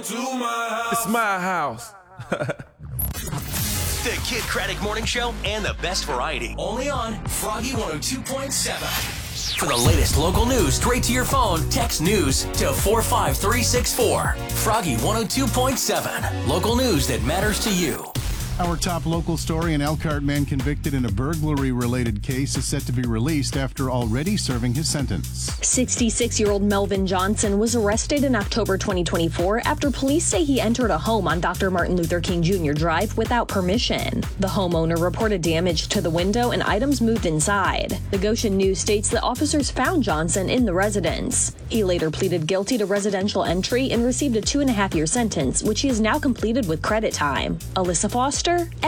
to my house. It's my house. The Kid Craddock Morning Show and the best variety. Only on Froggy 102.7. For the latest local news straight to your phone, text news to 45364. Froggy 102.7. Local news that matters to you. Our top local story, an Elkhart man convicted in a burglary-related case is set to be released after already serving his sentence. 66-year-old Melvin Johnson was arrested in October 2024 after police say he entered a home on Dr. Martin Luther King Jr. Drive without permission. The homeowner reported damage to the window and items moved inside. The Goshen News states that officers found Johnson in the residence. He later pleaded guilty to residential entry and received a 2.5-year sentence, which he has now completed with credit time. Alyssa Foster,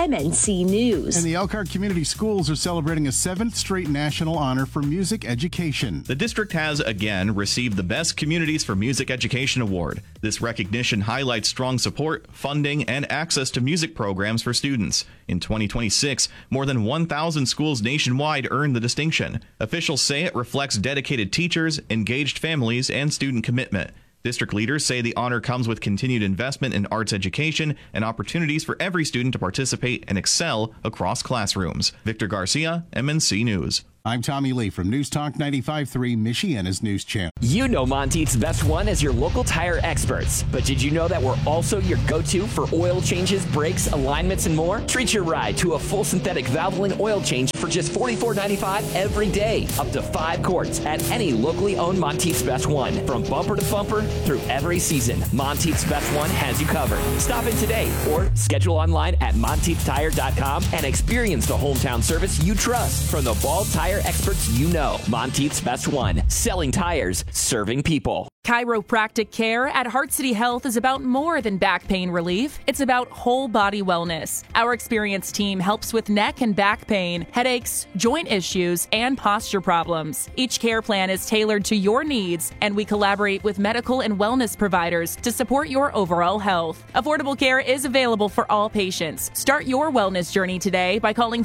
MNC News. And the Elkhart Community Schools are celebrating a 7th straight national honor for music education. The district has again received the Best Communities for Music Education Award. This recognition highlights strong support, funding, and access to music programs for students. In 2026, more than 1,000 schools nationwide earned the distinction. Officials say it reflects dedicated teachers, engaged families, and student commitment. District leaders say the honor comes with continued investment in arts education and opportunities for every student to participate and excel across classrooms. Victor Garcia, MNC News. I'm Tommy Lee from News Talk 95.3, Michiana's news channel. You know Monteith's Best One as your local tire experts. But did you know that we're also your go-to for oil changes, brakes, alignments, and more? Treat your ride to a full synthetic Valvoline oil change for just $44.95 every day. Up to 5 quarts at any locally owned Monteith's Best One. From bumper to bumper through every season, Monteith's Best One has you covered. Stop in today or schedule online at monteithtire.com and experience the hometown service you trust from the Bald Tire experts you know. Monteith's Best One. Selling tires, serving people. Chiropractic care at Heart City Health is about more than back pain relief. It's about whole body wellness. Our experienced team helps with neck and back pain, headaches, joint issues, and posture problems. Each care plan is tailored to your needs, and we collaborate with medical and wellness providers to support your overall health. Affordable care is available for all patients. Start your wellness journey today by calling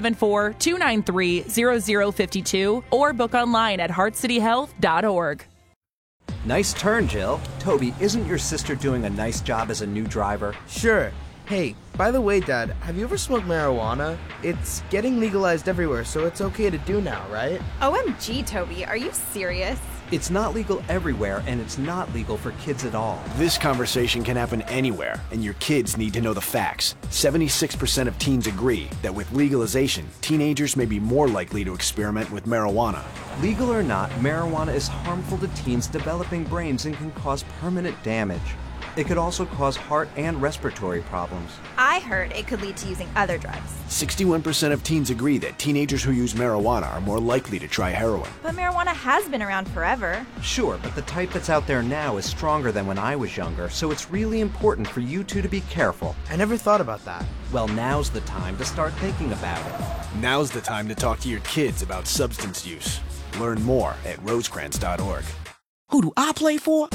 574-293-0052 or book online at heartcityhealth.org. Nice turn, Jill. Toby, isn't your sister doing a nice job as a new driver? Sure. Hey, by the way, Dad, have you ever smoked marijuana? It's getting legalized everywhere, so it's okay to do now, right? OMG, Toby, are you serious? It's not legal everywhere, and it's not legal for kids at all. This conversation can happen anywhere, and your kids need to know the facts. 76% of teens agree that with legalization, teenagers may be more likely to experiment with marijuana. Legal or not, marijuana is harmful to teens' developing brains and can cause permanent damage. It could also cause heart and respiratory problems. I heard it could lead to using other drugs. 61% of teens agree that teenagers who use marijuana are more likely to try heroin. But marijuana has been around forever. Sure, but the type that's out there now is stronger than when I was younger, so it's really important for you two to be careful. I never thought about that. Well, now's the time to start thinking about it. Now's the time to talk to your kids about substance use. Learn more at rosecrans.org. Who do I play for?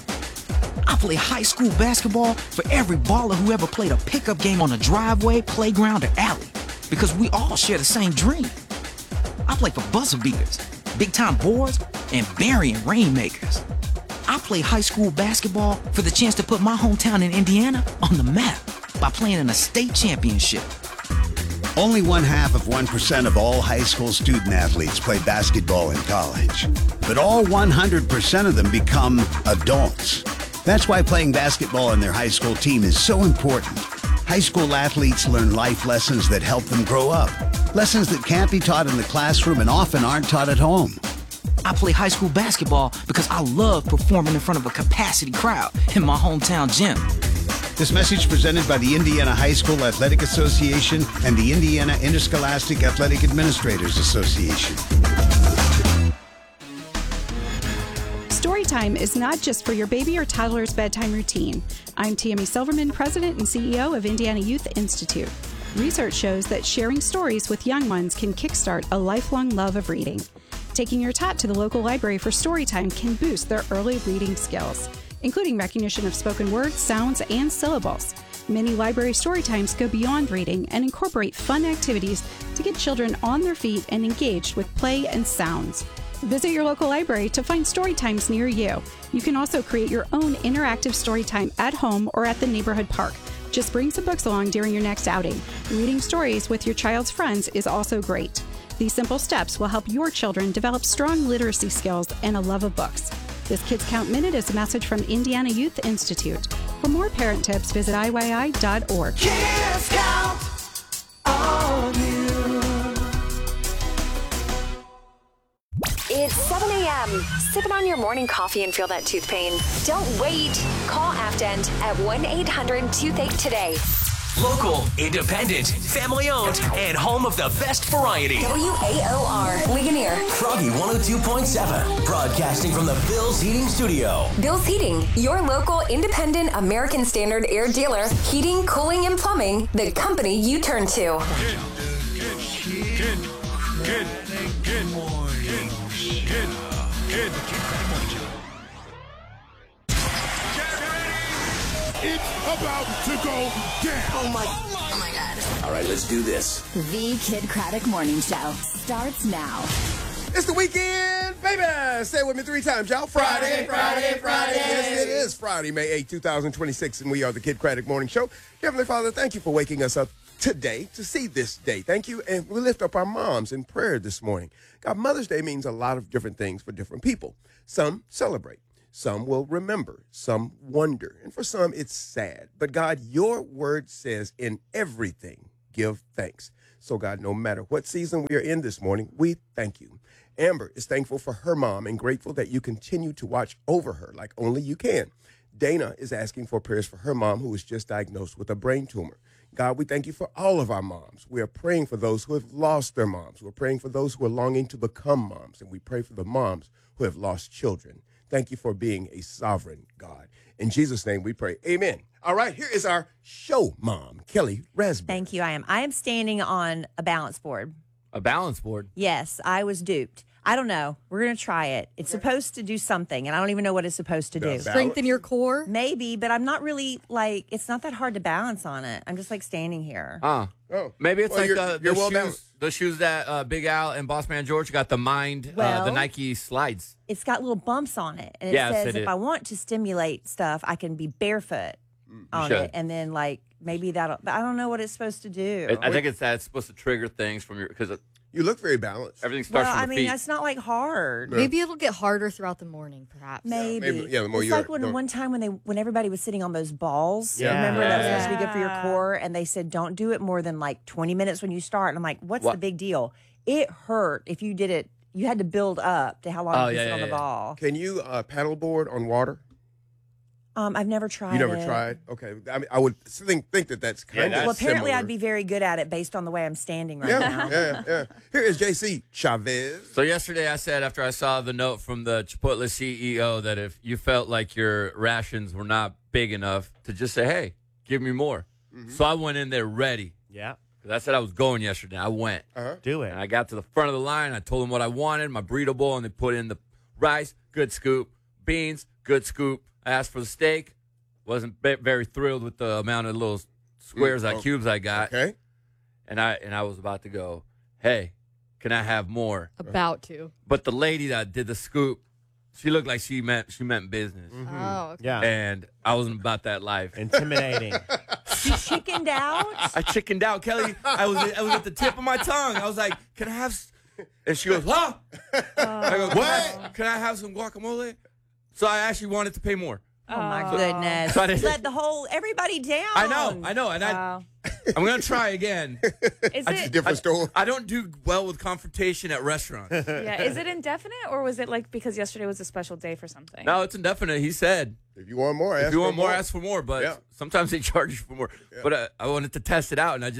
I play high school basketball for every baller who ever played a pickup game on a driveway, playground, or alley. Because we all share the same dream. I play for buzzer beaters, big-time boards, and burying rainmakers. I play high school basketball for the chance to put my hometown in Indiana on the map by playing in a state championship. Only 0.5% of all high school student athletes play basketball in college. But all 100% of them become adults. That's why playing basketball on their high school team is so important. High school athletes learn life lessons that help them grow up. Lessons that can't be taught in the classroom and often aren't taught at home. I play high school basketball because I love performing in front of a capacity crowd in my hometown gym. This message presented by the Indiana High School Athletic Association and the Indiana Interscholastic Athletic Administrators Association. Storytime is not just for your baby or toddler's bedtime routine. I'm Tammy Silverman, President and CEO of Indiana Youth Institute. Research shows that sharing stories with young ones can kickstart a lifelong love of reading. Taking your tot to the local library for Storytime can boost their early reading skills, including recognition of spoken words, sounds, and syllables. Many library Storytimes go beyond reading and incorporate fun activities to get children on their feet and engaged with play and sounds. Visit your local library to find story times near you. You can also create your own interactive story time at home or at the neighborhood park. Just bring some books along during your next outing. Reading stories with your child's friends is also great. These simple steps will help your children develop strong literacy skills and a love of books. This Kids Count Minute is a message from Indiana Youth Institute. For more parent tips, visit IYI.org. Kids Count on you. It's 7 a.m. Sipping on your morning coffee and feel that tooth pain? Don't wait. Call AfterEnd at 1-800-TOOTHACHE today. Local, independent, family-owned, and home of the best variety. WAOR, Ligonier. Froggy 102.7, broadcasting from the Bill's Heating Studio. Bill's Heating, your local independent American Standard air dealer. Heating, cooling, and plumbing, the company you turn to. Good morning. It's about to go down. Oh my God. All right, let's do this. The Kid Craddock Morning Show starts now. It's the weekend, baby. Say it with me 3 times, y'all. Friday. Yes, it is Friday, May 8, 2026, and we are the Kid Craddock Morning Show. Heavenly Father, thank you for waking us up today to see this day. Thank you, and we lift up our moms in prayer this morning. God, Mother's Day means a lot of different things for different people. Some celebrate. Some will remember, some wonder, and for some it's sad. But God, your word says in everything, give thanks. So God, no matter what season we are in this morning, we thank you. Amber is thankful for her mom and grateful that you continue to watch over her like only you can. Dana is asking for prayers for her mom who was just diagnosed with a brain tumor. God, we thank you for all of our moms. We are praying for those who have lost their moms. We're praying for those who are longing to become moms, and we pray for the moms who have lost children. Thank you for being a sovereign God. In Jesus' name we pray. Amen. All right, here is our show mom, Kelly Raspberry. Thank you. I am standing on a balance board. A balance board? Yes, I was duped. I don't know. We're going to try it. It's supposed to do something, and I don't even know what it's supposed to do. Strengthen your core? Maybe, but I'm not really, it's not that hard to balance on it. I'm just, standing here. Oh. Maybe it's well the shoes that Big Al and Boss Man George got, the the Nike slides. It's got little bumps on it, and it says if I want to stimulate stuff, I can be barefoot on it, and then, maybe that'll, but I don't know what it's supposed to do. I think it's supposed to trigger things from your, because you look very balanced. Everything starts from the feet. That's not hard. Maybe it'll get harder throughout the morning, perhaps. Maybe. Yeah, the more it's like one time when everybody was sitting on those balls. Yeah. Remember that was supposed to be good for your core, and they said don't do it more than 20 minutes when you start. And I'm like, what's the big deal? It hurt if you did it. You had to build up to how long you sit on the ball. Can you paddleboard on water? I've never tried. You never tried? Okay. I mean, I would think that's kind of well, apparently similar. I'd be very good at it based on the way I'm standing right now. Yeah. Here is JC Chavez. So yesterday I said, after I saw the note from the Chipotle CEO, that if you felt like your rations were not big enough, to just say, hey, give me more. Mm-hmm. So I went in there ready. Yeah. Because I said I was going yesterday. I went. Do it. And I got to the front of the line. I told them what I wanted, my burrito bowl, and they put in the rice, good scoop, beans, good scoop. I asked for the steak. Wasn't very thrilled with the amount of little squares, cubes I got. Okay. And I was about to go, hey, can I have more? About to. But the lady that did the scoop, she looked like she meant business. Mm-hmm. Oh, okay. Yeah. And I wasn't about that life. Intimidating. She chickened out? I chickened out, Kelly. I was at the tip of my tongue. I was like, can I have... And she goes, huh? I go, what? Can I have some guacamole? So I actually wanted to pay more. Oh, my goodness. So let everybody down. I know. And I'm going to try again. Is it a different store? I don't do well with confrontation at restaurants. Yeah. Is it indefinite, or was it because yesterday was a special day for something? No, it's indefinite. He said, if you want more, ask for more. But sometimes they charge you for more. Yeah. But I wanted to test it out, and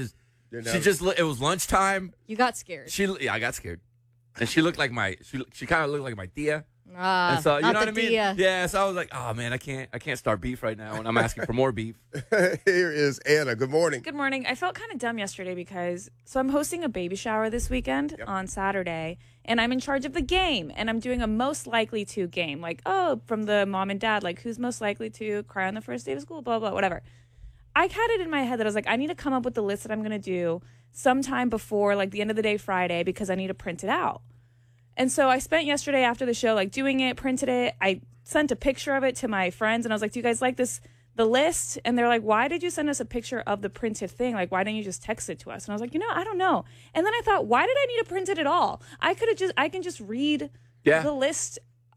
it was lunchtime. You got scared. I got scared. And she looked like she kind of looked like my tia. And so, you know what I mean? Tia. Yeah, so I was like, oh, man, I can't start beef right now, and I'm asking for more beef. Here is Anna. Good morning. Good morning. I felt kind of dumb yesterday because I'm hosting a baby shower this weekend on Saturday, and I'm in charge of the game, and I'm doing a most likely to game, from the mom and dad, who's most likely to cry on the first day of school, blah, blah, whatever. I had it in my head that I was like, I need to come up with the list that I'm going to do sometime before, the end of the day Friday, because I need to print it out. And so I spent yesterday after the show, like, doing it, printed it. I sent a picture of it to my friends, and I was like, do you guys like the list? And they're like, why did you send us a picture of the printed thing? Like, why didn't you just text it to us? And I was like, I don't know. And then I thought, why did I need to print it at all? I can just read the list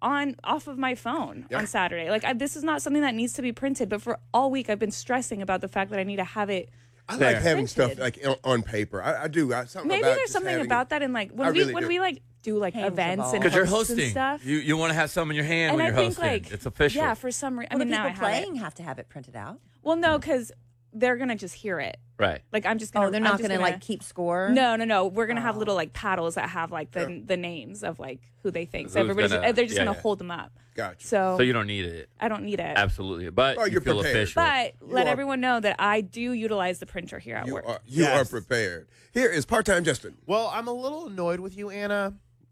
off of my phone on Saturday. Like, this is not something that needs to be printed, but for all week I've been stressing about the fact that I need to have it. I like having stuff like on paper. I do. Maybe there's something about that in like when we like do like events and because you're hosts hosting and stuff. You want to have some in your hand And when I you're think, hosting. like, It's official. Yeah, for some reason. I mean, the now I people have playing it. have to have it printed out. Well, no, because they're gonna just hear it. Right. Like, I'm just gonna. Oh, they're I'm not just gonna like keep score. No. We're gonna have little like paddles that have like the names of like who they think. So Who's everybody's gonna- they're just yeah, gonna yeah. hold them up. Gotcha. So you don't need it. I don't need it. Absolutely. But you you're feel prepared. official. But let everyone know that I do utilize the printer here at work. You are prepared. Here is part-time Justin. Well, I'm a little annoyed with you, Anna.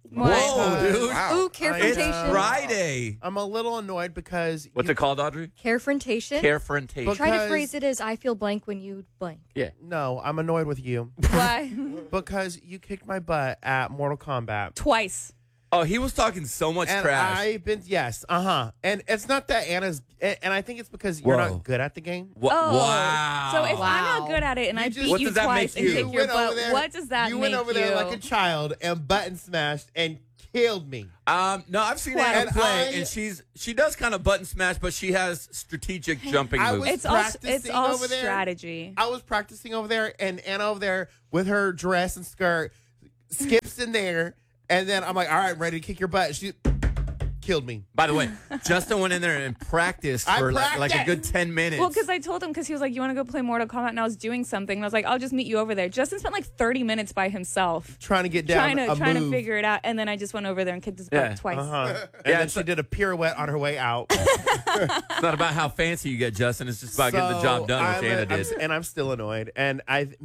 Whoa, dude. Ooh, carefrontation. It's Friday. I'm a little annoyed because What's it called, Audrey? Carefrontation. Carefrontation. Try to phrase it as I feel blank when you blank. Yeah. No, I'm annoyed with you. Why? Because you kicked my butt at Mortal Kombat. Twice. Oh, he was talking so much And trash. I've been, yes, And it's not that Anna's, and I think it's because you're Whoa. not good at the game. Oh. Wow. So if I'm not good at it and I beat you twice and kick your butt, what does that You make went over you? there like a child and button smashed and killed me. No, I've seen Twice. Anna And play, I- and she does kind of button smash, but she has strategic jumping I moves. was practicing all over there. strategy. I was practicing over there, and Anna over there with her dress and skirt skips in there, and then I'm like, all right, I'm ready to kick your butt. She killed me. By the way, Justin went in there and practiced I for like a practiced. good 10 minutes. Well, because I told him, because he was like, you want to go play Mortal Kombat? And I was doing something. And I was like, I'll just meet you over there. Justin spent like 30 minutes by himself. Trying to get down Trying to move. figure it out. And then I just went over there and kicked his butt twice. And then she did a pirouette on her way out. It's not about how fancy you get, Justin. It's just about getting the job done, which Anna did. And I'm still annoyed. And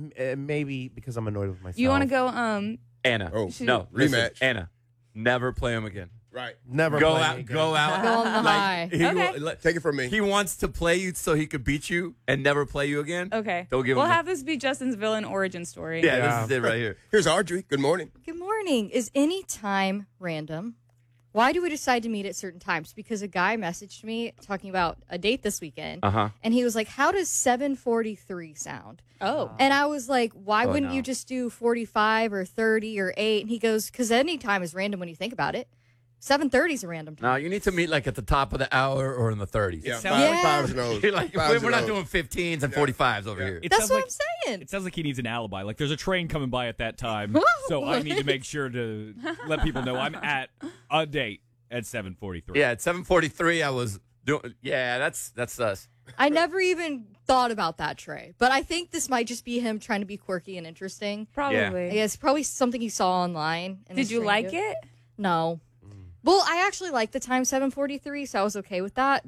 maybe because I'm annoyed with myself. You want to go, Anna. No, listen, rematch. Anna, never play him again. Right. Never go play out. me again. Go out. Go on the high. Take it from me. He wants to play you so he could beat you and never play you again. Okay. Don't give we'll him. have this be Justin's villain origin story. This is it right here. Here's Audrey. Good morning. Good morning. Is any time random? Why do we decide to meet at certain times? Because a guy messaged me talking about a date this weekend, and he was like, how does 7:43 sound? Oh. And I was like, why Oh, wouldn't no. you just do 45 or 30 or 8? And he goes, because any time is random when you think about it. 7:30 is a random time. No, you need to meet like at the top of the hour or in the 30s. Yeah, sounds- fives and O's. You're like, Fives we're and not O's. doing 15s and 45s over here. It That's sounds what like, I'm saying. It sounds like he needs an alibi. Like there's a train coming by at that time, so I need to make sure to let people know I'm at a date at 7:43. Yeah, at 7:43, I was doing. Yeah, that's us. I never even thought about that, Trey. But I think this might just be him trying to be quirky and interesting. Probably. I guess probably something he saw online. And Did is you trying like to- it? No. Well, I actually like the time 7:43, so I was okay with that,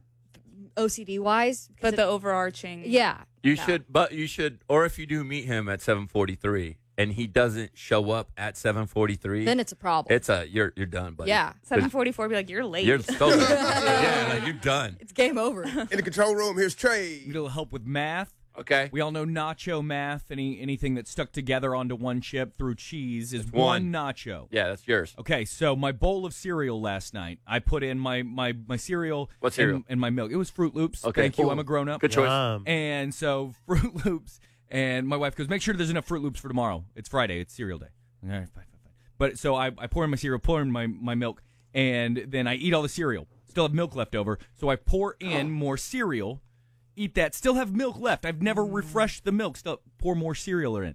OCD wise. But the overarching. Yeah. You should, or if you do meet him at 7:43 and he doesn't show up at 7:43, Then it's a problem. It's you're done, buddy. Yeah. 7:44, be like, you're late. You're so yeah, like, you're done. It's game over. In the control room, here's Trey. Need a little help with math. Okay. We all know nacho math. Anything that's stuck together onto one chip through cheese is That's one one. nacho. Yeah, that's yours. Okay, so my bowl of cereal last night, I put in my cereal. What cereal? And my milk. It was Fruit Loops. Okay, Thank you. cool. I'm a grown up. Good choice. And so Fruit Loops, and my wife goes, make sure there's enough Fruit Loops for tomorrow. It's Friday. It's cereal day. All right, fine. But so I pour in my cereal, pour in my milk, and then I eat all the cereal. Still have milk left over, so I pour in more cereal. Eat that. Still have milk left. I've never refreshed the milk. Still pour more cereal in.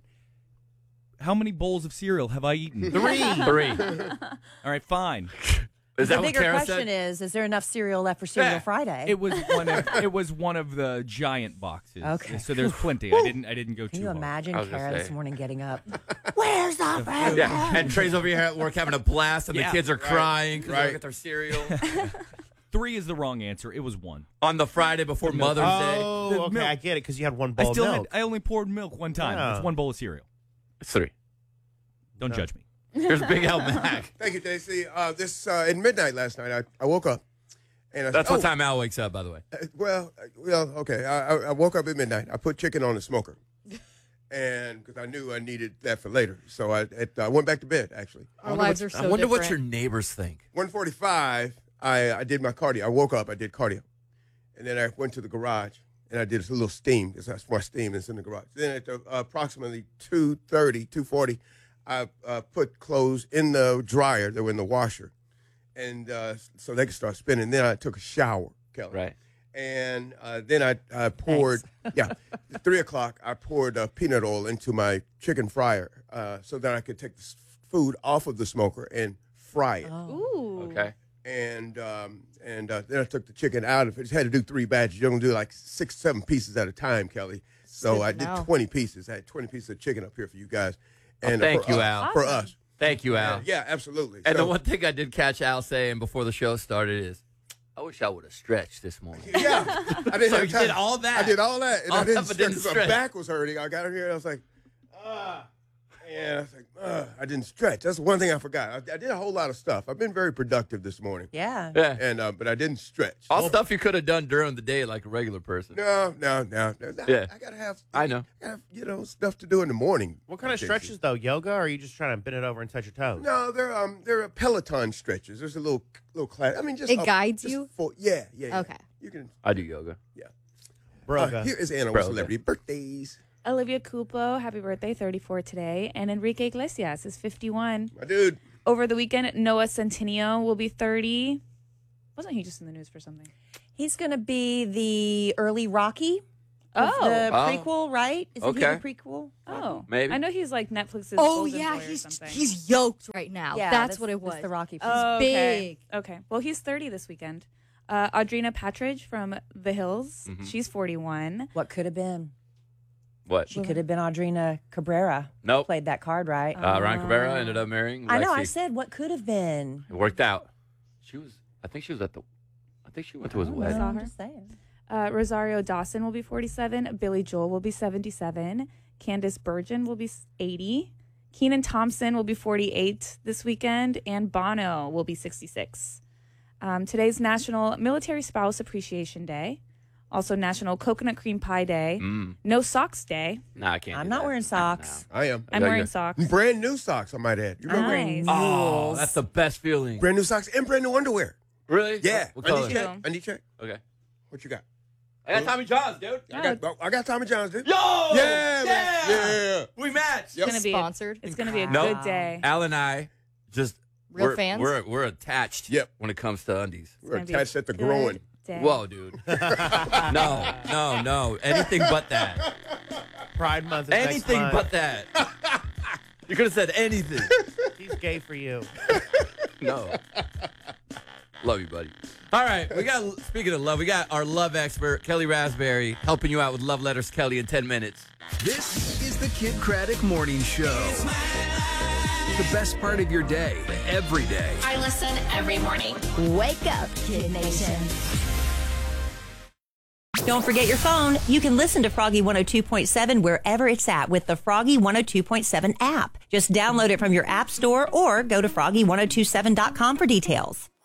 How many bowls of cereal have I eaten? 3. All right, fine. Is The that what bigger Kara question said? is there enough cereal left for Cereal Yeah. Friday? It was one of the giant boxes. Okay. So there's plenty. I didn't go Can too you hard. imagine I was gonna Kara this say. morning getting up? Where's the food? Yeah, and Trey's over here at work having a blast, and Yeah. the kids are crying because they Right. don't get their cereal 3 is the wrong answer. It was 1. on the Friday before Mother's Day. Oh, The okay, milk. I get it because you had one bowl of milk. I only poured milk one time. Yeah. It's 1 bowl of cereal. It's 3. Don't judge me. Here's Big Al Mac. Thank you, JC. At midnight last night, I woke up. And I That's said, what time Al wakes up, by the way. Well, okay. I woke up at midnight. I put chicken on the smoker. and because I knew I needed that for later. So I went back to bed, actually. Our lives are so I wonder what your different. neighbors think. 1:45, I did my cardio. I woke up, I did cardio. And then I went to the garage, and I did a little steam. That's more steam that's in the garage. Then at approximately 2:40, I put clothes in the dryer. They were in the washer. And so they could start spinning. Then I took a shower, Kelly. Right. And then I poured, at 3 o'clock, I poured peanut oil into my chicken fryer so that I could take the food off of the smoker and fry it. Ooh. Okay. And then I took the chicken out of it. Just had to do 3 batches. You're going to do like 6-7 pieces at a time, Kelly. So I did 20 pieces. I had 20 pieces of chicken up here for you guys. And thank you, Al. For us. Thank you, Al. Yeah, absolutely. And So- the one thing I did catch Al saying before the show started is, I wish I would have stretched this morning. Yeah. I didn't So have you time. did all that? I did all that. And All I didn't that, but stretch didn't 'cause my stretch. back was hurting. I got in here and I was like, and I was like, I didn't stretch. That's the one thing I forgot. I did a whole lot of stuff. I've been very productive this morning. Yeah. Yeah. And but I didn't stretch. All stuff you could have done during the day like a regular person. No. Yeah. I gotta have. I know. Stuff to do in the morning. What kind of stretches though? Yoga, or are you just trying to bend it over and touch your toes? No, they're Peloton stretches. There's a little class. I mean, just It guides you? Yeah. Okay. You can. I do yoga. Yeah. Broga. Here is Anna with celebrity birthdays. Olivia Cupo, happy birthday, 34 today. And Enrique Iglesias is 51. My dude. Over the weekend, Noah Centineo will be 30. Wasn't he just in the news for something? He's going to be the early Rocky. Oh. The prequel, right? Isn't he Okay. the prequel? Oh. Maybe. I know he's like Netflix's Oh Golden yeah, Boy or something. he's yoked right now. Yeah, that's what it was. That's the Rocky. Oh, He's okay. big. Okay. Well, he's 30 this weekend. Audrina Patridge from The Hills. Mm-hmm. She's 41. What could have been? What? She could have been Audrina Cabrera. Nope. Played that card right. Ryan Cabrera ended up marrying Lexi. I know. I said what could have been. It worked out. I think she went to his wedding. saw I'm her. just saying. Rosario Dawson will be 47. Billy Joel will be 77. Candace Bergen will be 80. Kenan Thompson will be 48 this weekend. And Bono will be 66. Today's National Military Spouse Appreciation Day. Also National Coconut Cream Pie Day. No Socks Day. Nah, I can't. I'm do not that. wearing socks. I am. I'm wearing socks. Brand new socks, I might add. You remember? Nice. Oh, that's the best feeling. Brand new socks and brand new underwear. Really? Yeah. What I color? need check. I need check. Okay. What you got? I got Tommy John's, dude. I got Tommy John's, dude. Yo! Yeah, man. Yeah. We matched. It's gonna be Sponsored. It's going to be a Nope. good day. Al and I just Real we're, fans? We're attached. Yep. When it comes to undies. We're gonna be attached at the good groin. day. Whoa, dude. No. Anything but that. Pride Month. Is next Anything month. but that. You could have said anything. He's gay for you. No. Love you, buddy. All right, speaking of love, we got our love expert, Kelly Raspberry, helping you out with Love Letters, Kelly, in 10 minutes. This is the Kid Craddock Morning Show. The best part of your day, every day. I listen every morning. Wake up, Kid Nation. Don't forget your phone. You can listen to Froggy 102.7 wherever it's at with the Froggy 102.7 app. Just download it from your app store or go to froggy1027.com for details.